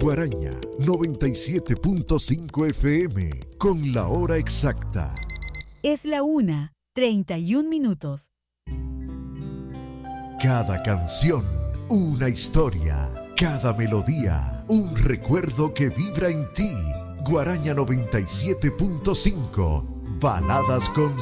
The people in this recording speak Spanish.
Guaraña 97.5 FM con la hora exacta. Es la 1:31. Cada canción, una historia. Cada melodía, un recuerdo que vibra en ti. Guaraña 97.5. Baladas con